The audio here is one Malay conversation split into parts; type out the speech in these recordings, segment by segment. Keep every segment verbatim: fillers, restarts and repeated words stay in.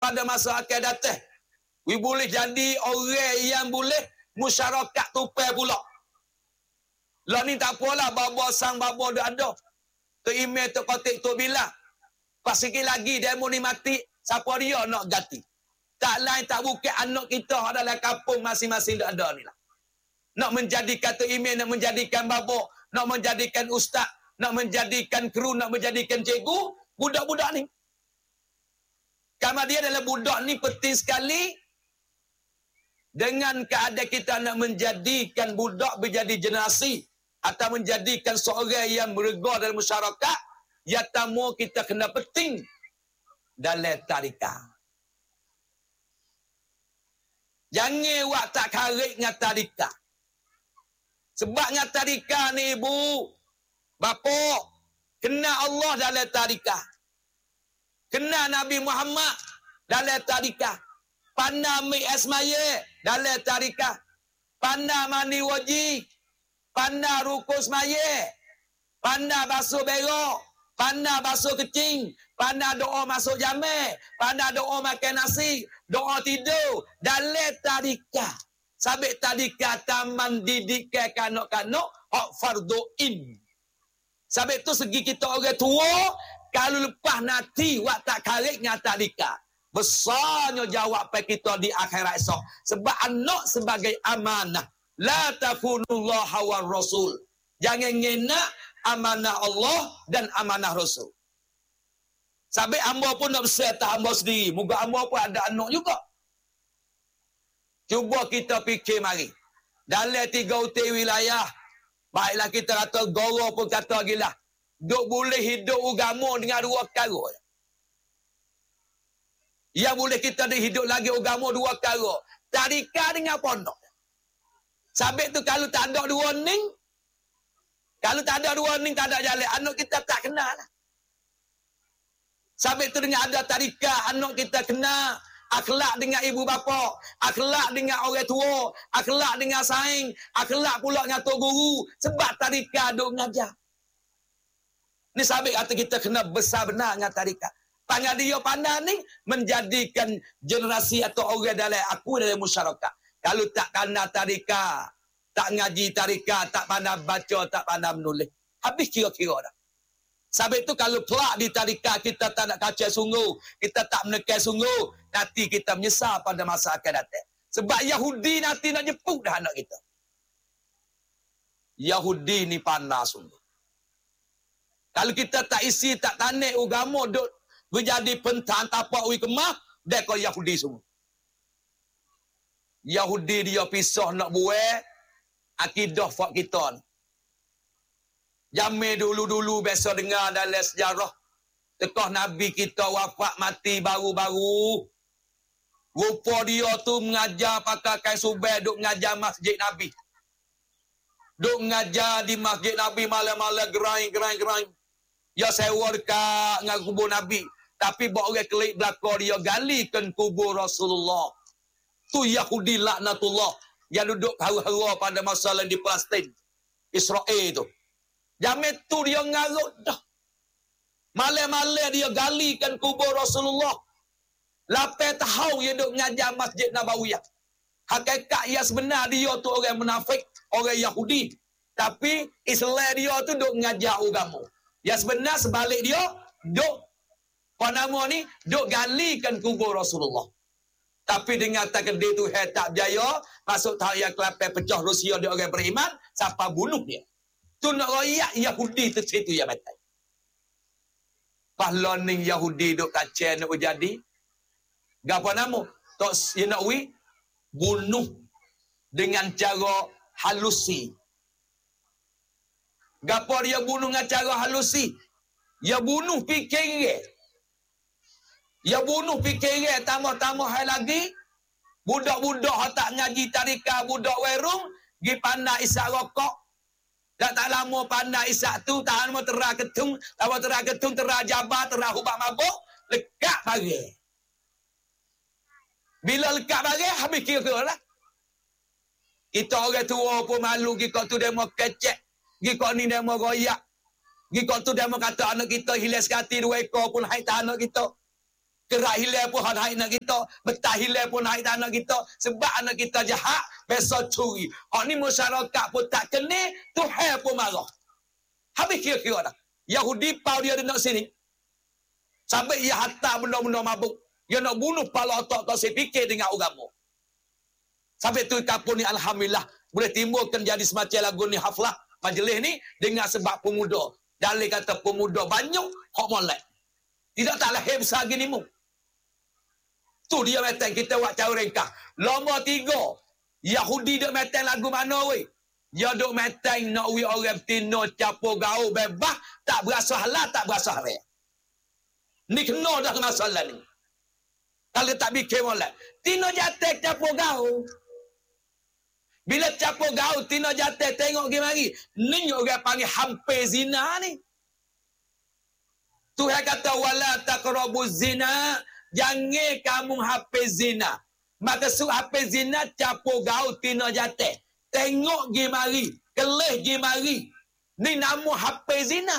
pada masa akan datang. We boleh jadi orang yang boleh masyarakat tupai pula. Lah ni tak apalah, baba sang baba dah ada. Tu email tu kotik tu bila. Pas sikit lagi demo ni mati, siapa dia nak ganti? Tak lain tak bukan anak kita adalah kampung masing-masing dah ada ni lah. Nak menjadikan tu email, nak menjadikan baba, nak menjadikan ustaz, nak menjadikan kru, nak menjadikan cikgu, budak-budak ni. Karena dia adalah budak ni penting sekali. Dengan keadaan kita nak menjadikan budak menjadi generasi atau menjadikan seorang yang berega dalam masyarakat, ya tamu kita kena penting dalam tadika. Jangan awak tak karik dengan tadika. Sebab dengan tadika ni ibu, bapa, kena Allah dalam tadika. Kena Nabi Muhammad dalam tadika. Pandai mi esmaye dalam tadika. Pandai mandi wajib. Pandai rukus maye. Pandai basuh berak. Pandai basuh kecing. Pandai doa masuk jamai. Pandai doa makan nasi. Doa tidur. Dalam tadika. Sabit tadika taman didikan kanak-kanak. Hak fardu'in. Sabit tu segi kita orang tua. Kalau lepas nanti wak tak karik dengan tadika. Besarnya jawapan kita di akhirat esok. Sebab anak sebagai amanah. La takunullah wa rasul. Jangan ngenak amanah Allah dan amanah Rasul. Sampai hamba pun nak besar tak hamba sendiri. Moga hamba pun ada anak juga. Cuba kita fikir mari. Dalam tiga utai wilayah. Baiklah kita kata goro pun kata gila. Duk boleh hidup agama dengan dua perkara. Yang boleh kita hidup lagi agama dua perkara. Tadika dengan pondok. Sabit tu kalau tak ada dua ning, kalau tak ada dua ning, tak ada jalan. Anak kita tak kenal lah. Sabit tu dengan ada tadika, anak kita kena akhlak dengan ibu bapa, akhlak dengan orang tua, akhlak dengan saing, akhlak pula dengan tok guru. Sebab tadika duk ngajar. Ni sabit kata kita kena besar benar dengan tadika. Panggil dia pandai ni menjadikan generasi atau orang dalam aku dalam masyarakat. Kalau tak kena tadika, tak ngaji tadika, tak pandai baca, tak pandai menulis. Habis kira-kira dah. Sebab itu kalau pelak di tadika kita tak nak kacau sungguh, kita tak menekan sungguh, nanti kita menyesal pada masa akan datang. Sebab Yahudi nanti nak jepuk dah anak kita. Yahudi ni panas sungguh. Kalau kita tak isi, tak tanik agama, duk menjadi pentan tapak ui kemah, dia kau Yahudi semua. Yahudi dia pisah nak buat akidah fak kita ni. Jamai dulu-dulu biasa dengar dalam sejarah. Tekah Nabi kita wafat mati baru-baru. Rupa dia tu mengajar pakai kain subai duk mengajar masjid Nabi. Duk mengajar di masjid Nabi malam-malam gerai-gerai-gerai. Ya sewa dekat dengan kubur Nabi. Tapi bawa orang kelik belakang dia galikan kubur Rasulullah. Tu Yahudi laknatullah yang duduk haru-haru pada masa di Palestin, Israel tu. Jamin tu dia ngarut dah. Malam-malam dia galikan kubur Rasulullah. Lapan tahun dia duduk mengajar Masjid Nabawiyah. Hakikat yang sebenar dia tu orang munafik, orang Yahudi. Tapi Islam dia tu duduk mengajar agama. Yang sebenar sebalik dia duduk apa nama ni? Duk galikan kubur Rasulullah. Tapi dengan takdir Tuhan tak berjaya, masuk tahun yang kelapan pecah Rusia dia orang beriman, siapa bunuh dia. Tu nak royak Yahudi tu situ yang mati. Pahlaning Yahudi duk kacau nak jadi. Gapa nama? Tok Yenawi bunuh dengan cara halusi. Gapa dia bunuh dengan cara halusi? Dia bunuh fikir. Ya bunuh fikiran tambah-tambah hai lagi. Budak-budak tak ngaji tadika, budak werung, gi pandai isak rokok. Tak tak lama pandai isak tu, tak lama terah ketung, lama terah ketung, terah jabar, terah hubak mabuk, lekat bagi. Bila lekat bagi, habis kira-kira lah. Kita orang tua pun malu, gi kau tu demo kecek, gi kau ni demo goyak, gi kau tu demo kata anak kita hilang sekati dua ekor pun hai tak anak kita. Kerak hilang pun hak anak kita. Betah hilang pun naik anak kita. Sebab anak kita jahat, besok curi. Hak ni masyarakat pun tak kena, Tuhan pun marah. Habis kira-kira dah. Yahudi pau dia nak sini. Sampai ia hantar benda-benda mabuk. Dia nak bunuh kepala otak tak saya fikir dengan agama. Sampai tu kapun ni alhamdulillah boleh timbulkan jadi semacam lagu ni haflah majlis ni dengan sebab pemuda. Dalil kata pemuda banyak hak molek. Tidak tak lahir besar gini mu. Tu dia metang kita buat cara ringkas. Lama tiga Yahudi duk metang lagu mana weh? Dia duk metang nak wi orang tino capo gaul bebas tak berasa halal tak berasa haram. Ni kena dah masalah ni. Kalau tak bikin molek. Tino jatuh capo gaul. Bila capo gaul tino jatuh tengok pergi mari. Ni orang panggil hampir zina ni. Tuhan kata wala taqrabu zina. Jangan kamu hampir zina. Maksud hampir zina capo gaul tino jatuh. Tengok pergi mari. Kelih pergi mari. Ni nama hampir zina.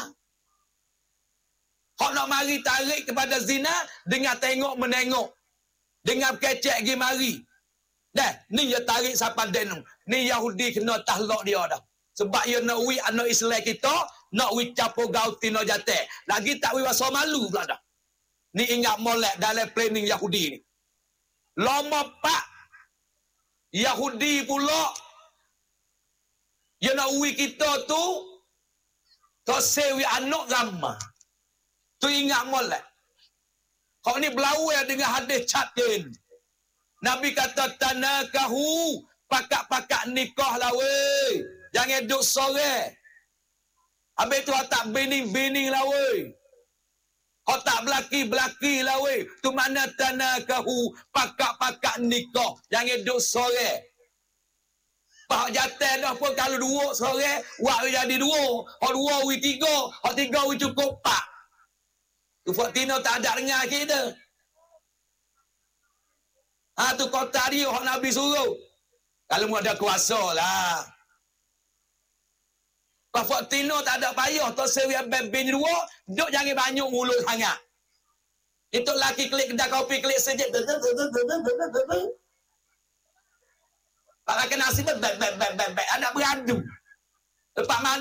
Hak nak mari tarik kepada zina dengan tengok menengok. Dengan kecek pergi mari. Dah, ni dia tarik sampai denung. Ni Yahudi kena tahlak dia dah. Sebab dia nak wi anak Islam kita, nak wi capo gaul tino jatuh. Lagi tak wi rasa malu pula dah. Ni ingat molek dalam planning Yahudi ni. Lama pak Yahudi pula dia nak wi kita tu tak sewi anak ramah. Tu ingat molek. Kau ni berlawan dengan hadis catin. Nabi kata tanakahu, pakak-pakak nikah lah weh. Jangan duduk sore. Habis tu tak bening-bening lah weh. Kau tak belaki-belaki lah weh. Tu mana tanakahu, pakak-pakak nikah. Jangan duduk sore. Pak jatuh dah pun kalau dua sore, wak jadi dua. Hak dua wi tiga, hak tiga wi cukup pak. Tu Fatino tak ada dengar kita. Ha tu kota dia hak Nabi suruh. Kalau mu ada kuasa lah. Pak Fatino tak ada payah tak sewi bin dua, duk jangan banyak mulut sangat. Itu laki klik kedai kopi klik sejak. Pak makan nasi beb beb beb beb anak beradu. Lepas mana